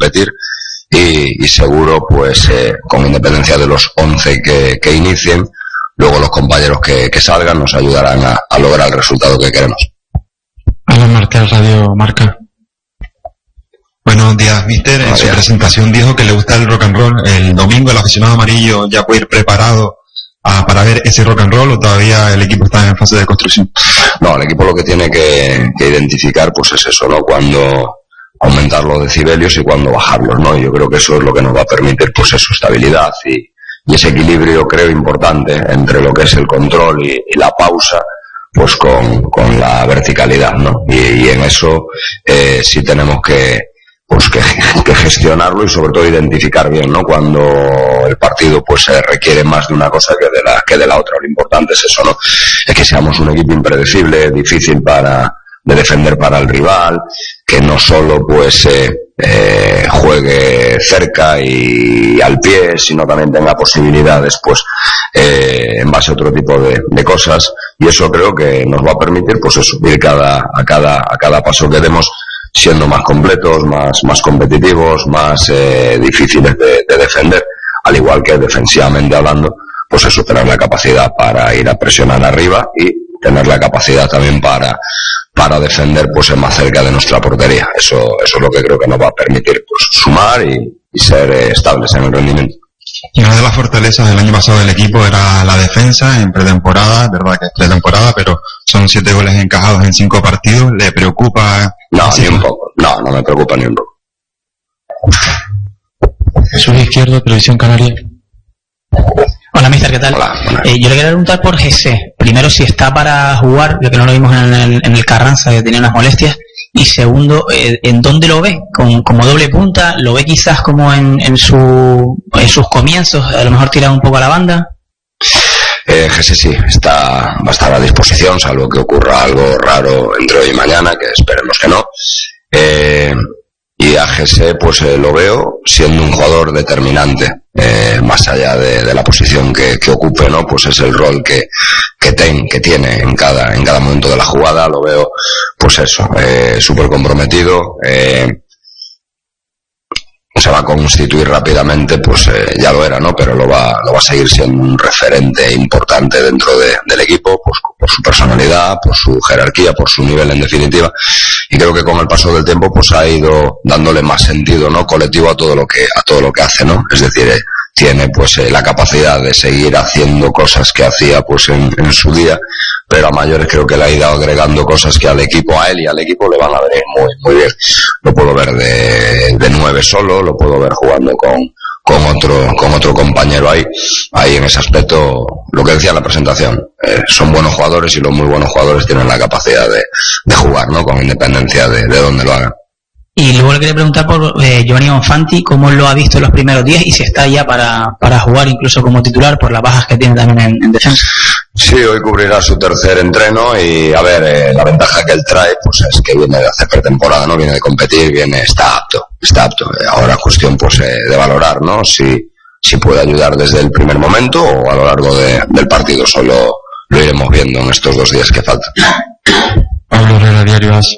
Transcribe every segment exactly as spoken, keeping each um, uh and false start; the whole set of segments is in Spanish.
competir y, y seguro pues eh, con independencia de los once que, que inicien, luego los compañeros que, que salgan nos ayudarán a, a lograr el resultado que queremos. Alan Martel, Radio Marca. Buenos días, mister. En su presentación dijo que le gusta el rock and roll. ¿El domingo el aficionado amarillo ya puede ir preparado a, para ver ese rock and roll o todavía el equipo está en fase de construcción? No, el equipo lo que tiene que, que identificar pues es eso, ¿no? Cuando aumentar los decibelios y cuando bajarlos, ¿no? Y yo creo que eso es lo que nos va a permitir pues eso, estabilidad y, y ese equilibrio, creo, importante entre lo que es el control y, y la pausa, pues con, con la verticalidad, ¿no? Y, y en eso eh, sí tenemos que pues que, que gestionarlo y sobre todo identificar bien, ¿no? Cuando el partido pues se requiere más de una cosa que de la que de la otra. Lo importante es eso, ¿no? Es que seamos un equipo impredecible, difícil para de defender para el rival, que no solo pues eh, eh, juegue cerca y al pie, sino también tenga posibilidades pues eh, en base a otro tipo de, de cosas, y eso creo que nos va a permitir pues eso, ir cada a cada a cada paso que demos siendo más completos, más, más competitivos, más eh, difíciles de, de defender, al igual que defensivamente hablando, pues eso, tener la capacidad para ir a presionar arriba y tener la capacidad también para, para defender pues más cerca de nuestra portería. Eso, eso es lo que creo que nos va a permitir pues sumar y, y ser eh, estables en el rendimiento. Y una de las fortalezas del año pasado del equipo era la defensa en pretemporada, verdad que es pretemporada, pero son siete goles encajados en cinco partidos. ¿Le preocupa? No, ni un poco. No, no me preocupa ni un poco. Jesús Izquierdo, Televisión Canaria. Hola, mister, ¿qué tal? Hola, eh, yo le quería preguntar por G C. Primero, si está para jugar, ya que no lo vimos en el, en el Carranza, que tenía unas molestias. Y segundo, eh, ¿en dónde lo ve? ¿Con, como doble punta? ¿Lo ve quizás como en, en, su, en sus comienzos? A lo mejor tirado un poco a la banda. Eh, G C sí, está, va a estar a disposición, salvo que ocurra algo raro entre hoy y mañana, que esperemos que no. Eh, y a G C pues eh, lo veo siendo un jugador determinante, eh, más allá de, de la posición que, que ocupe, ¿no? Pues es el rol que, que, ten, que tiene en cada, en cada momento de la jugada. Lo veo pues eso, eh, súper comprometido, eh, se va a constituir rápidamente, pues eh, ya lo era, ¿no? Pero lo va, lo va a seguir siendo un referente importante dentro de, del equipo, pues por su personalidad, por su jerarquía, por su nivel en definitiva. Y creo que con el paso del tiempo, pues ha ido dándole más sentido, ¿no? Colectivo a todo lo que, a todo lo que hace, ¿no? Es decir, eh, tiene pues eh, la capacidad de seguir haciendo cosas que hacía pues en, en su día, pero a mayores creo que le ha ido agregando cosas que al equipo, a él y al equipo le van a venir muy, muy bien. Lo puedo ver de, de nueve solo, lo puedo ver jugando con, con otro, con otro compañero ahí, ahí en ese aspecto, lo que decía en la presentación, eh, son buenos jugadores y los muy buenos jugadores tienen la capacidad de, de jugar, ¿no? Con independencia de, de dónde lo hagan. Y luego le quería preguntar por eh, Giovanni Bonfanti, cómo lo ha visto en los primeros días y si está ya para, para jugar incluso como titular por las bajas que tiene también en, en defensa. Sí, hoy cubrirá su tercer entreno y a ver, eh, la ventaja que él trae pues es que viene de hacer pretemporada, ¿no? Viene de competir, viene, está apto, está apto. Ahora es cuestión pues eh, de valorar, ¿no? Si, si puede ayudar desde el primer momento o a lo largo de, del partido. Solo lo iremos viendo en estos dos días que faltan. Pablo Herrera, Diario As.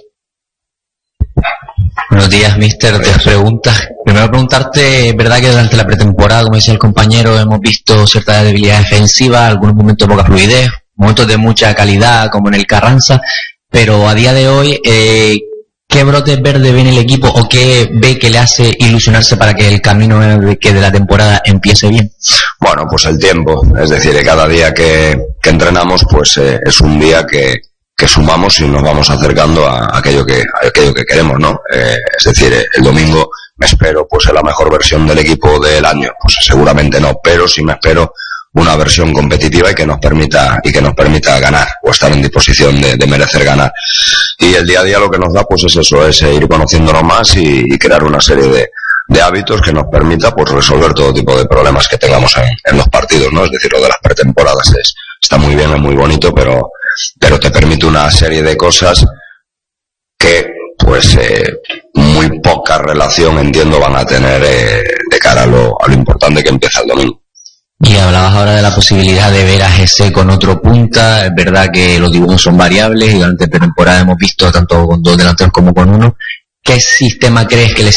Buenos días, mister. Tres preguntas. Primero preguntarte, es verdad que durante la pretemporada, como decía el compañero, hemos visto cierta debilidad defensiva, algunos momentos de poca fluidez, momentos de mucha calidad, como en el Carranza, pero a día de hoy, eh, ¿qué brotes verdes ve en el equipo o qué ve que le hace ilusionarse para que el camino de, que de la temporada empiece bien? Bueno, pues el tiempo, es decir, cada día que, que entrenamos, pues eh, es un día que que sumamos y nos vamos acercando a aquello que a aquello que queremos, ¿no? Eh, es decir, el domingo me espero pues en la mejor versión del equipo del año, pues seguramente no, pero sí me espero una versión competitiva y que nos permita y que nos permita ganar o estar en disposición de, de merecer ganar. Y el día a día lo que nos da pues es eso, es ir conociéndonos más y, y crear una serie de de hábitos que nos permita pues resolver todo tipo de problemas que tengamos en, en los partidos, ¿no? Es decir, lo de las pretemporadas es, está muy bien, es muy bonito, pero pero te permite una serie de cosas que pues eh, muy poca relación, entiendo, van a tener eh, de cara a lo, a lo importante que empieza el domingo. Y hablabas ahora de la posibilidad de ver a G C con otro punta. Es verdad que los dibujos son variables y durante la temporada hemos visto tanto con dos delanteros como con uno. ¿Qué sistema crees que le